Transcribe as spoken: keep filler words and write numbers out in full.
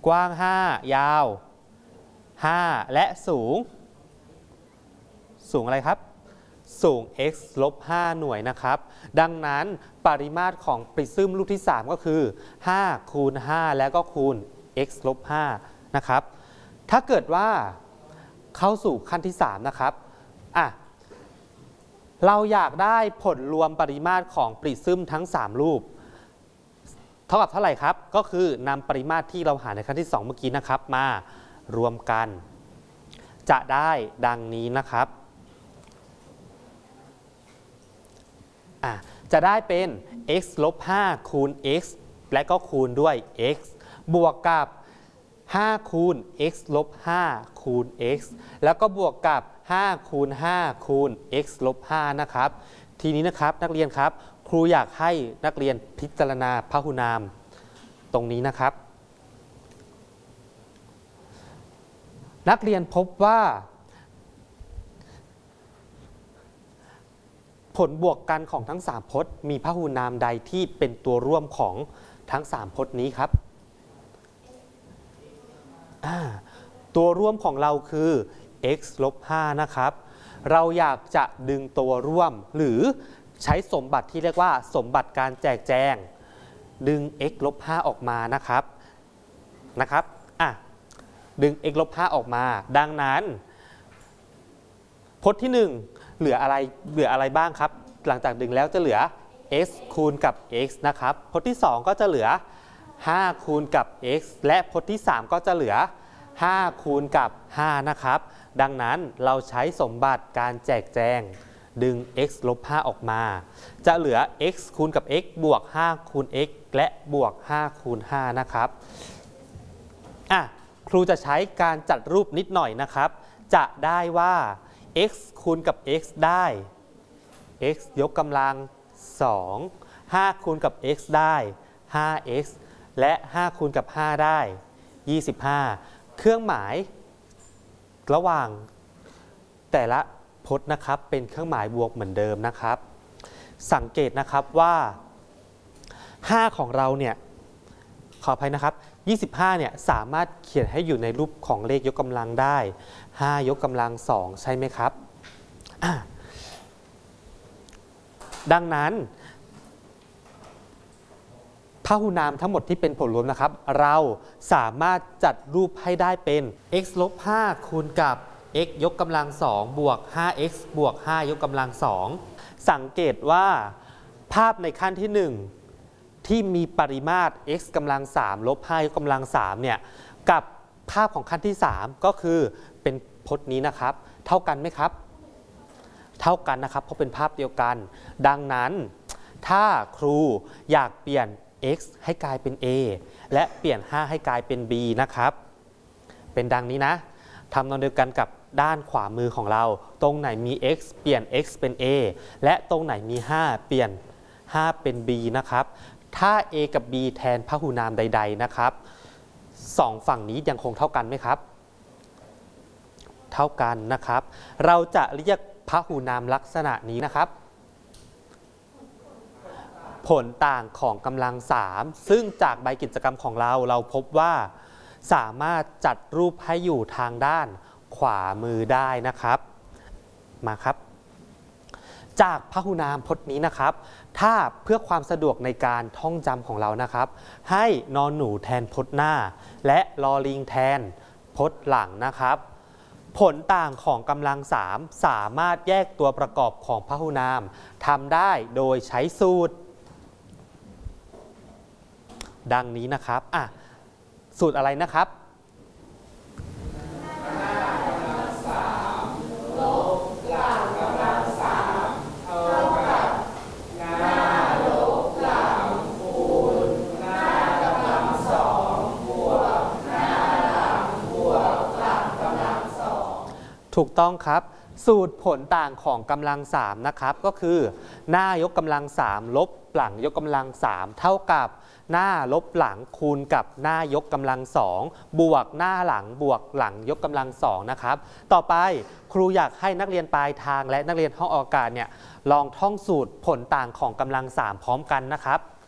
กว้างห้ายาวห้าและสูงสูงอะไรครับสูง x ลบห้าหน่วยนะครับดังนั้นปริมาตรของปริซึมลูกที่สามก็คือห้าคูณห้าแล้วก็คูณ x ลบห้านะครับถ้าเกิดว่าเข้าสู่ขั้นที่สามนะครับอ่ะเราอยากได้ผลรวมปริมาตรของปริซึมทั้งสามรูปเท่ากับเท่าไหร่ครับก็คือนำปริมาตรที่เราหาในขั้นที่สองเมื่อกี้นะครับมารวมกันจะได้ดังนี้นะครับอ่ะจะได้เป็น x ลบห้าคูณ x และก็คูณด้วย x บวกกับห้าคูณ x ลบห้าคูณ x แล้วก็บวกกับห้าคูณห้าคูณ x ลบห้านะครับทีนี้นะครับนักเรียนครับครูอยากให้นักเรียนพิจารณาพหุนามตรงนี้นะครับนักเรียนพบว่าผลบวกกันของทั้งสามพจน์มีพหุนามใดที่เป็นตัวร่วมของทั้งสามพจน์นี้ครับตัวร่วมของเราคือ x ลบห้านะครับเราอยากจะดึงตัวร่วมหรือใช้สมบัติที่เรียกว่าสมบัติการแจกแจงดึง x ลบห้าออกมานะครับนะครับอ่ะดึง x ลบห้าออกมาดังนั้นพจน์ที่หนึ่งเหลืออะไรเหลืออะไรบ้างครับหลังจากดึงแล้วจะเหลือ x คูณกับ x นะครับพจน์ที่สองก็จะเหลือห้าคูณกับ x และพจน์ที่สามก็จะเหลือห้าคูณกับห้านะครับดังนั้นเราใช้สมบัติการแจกแจงดึง x ลบห้าออกมาจะเหลือ x คูณกับ x บวกห้าคูณ x และบวกห้าคูณห้านะครับอ่ะครูจะใช้การจัดรูปนิดหน่อยนะครับจะได้ว่า x คูณกับ x ได้ x ยกกำลังสอง ห้าคูณกับ x ได้ ห้า x และห้าคูณกับห้าได้ยี่สิบห้าเครื่องหมายระหว่างแต่ละพจน์นะครับเป็นเครื่องหมายบวกเหมือนเดิมนะครับสังเกตนะครับว่าห้าของเราเนี่ยขออภัยนะครับยี่สิบห้าเนี่ยสามารถเขียนให้อยู่ในรูปของเลขยกกำลังได้ห้ายกกำลังสองใช่ไหมครับดังนั้นพหุนามทั้งหมดที่เป็นผลรวมนะครับเราสามารถจัดรูปให้ได้เป็น x ลบห้าคูณกับ x ยกกำลังสองบวก ห้า x บวกห้ายกกำลังสองสังเกตว่าภาพในขั้นที่หนึ่งที่มีปริมาตร x กำลังสามลบห้ายกกำลังสามเนี่ยกับภาพของขั้นที่สามก็คือเป็นพจน์นี้นะครับเท่ากันไหมครับเท่ากันนะครับเพราะเป็นภาพเดียวกันดังนั้นถ้าครูอยากเปลี่ยน x ให้กลายเป็น a และเปลี่ยนห้าให้กลายเป็น b นะครับเป็นดังนี้นะทำนองเดียวกันกับด้านขวามือของเราตรงไหนมี x เปลี่ยน x เป็น a และตรงไหนมีห้าเปลี่ยนห้าเป็น b นะครับถ้า a กับ b แทนพหุนามใดๆนะครับสองฝั่งนี้ยังคงเท่ากันไหมครับเท่ากันนะครับเราจะเรียกพหุนามลักษณะนี้นะครับผลต่างของกำลังสามซึ่งจากใบกิจกรรมของเราเราพบว่าสามารถจัดรูปให้อยู่ทางด้านขวามือได้นะครับมาครับจากพหุนามพจน์นี้นะครับถ้าเพื่อความสะดวกในการท่องจำของเรานะครับให้นอนหนูแทนพจน์หน้าและลอลิงแทนพจน์หลังนะครับผลต่างของกำลังสามสามารถแยกตัวประกอบของพหุนามทำได้โดยใช้สูตรดังนี้นะครับอ่ะสูตรอะไรนะครับถูกต้องครับสูตรผลต่างของกำลังสามนะครับก็คือหน้ายกกำลังสามลบหลังยกกำลังสามเท่ากับหน้าลบหลังคูณกับหน้ายกกำลังสองบวกหน้าหลังบวกหลังยกกำลังสองนะครับต่อไปครูอยากให้นักเรียนปลายทางและนักเรียนห้องออกอากาศเนี่ยลองท่องสูตรผลต่างของกำลังสามพร้อมกันนะครับ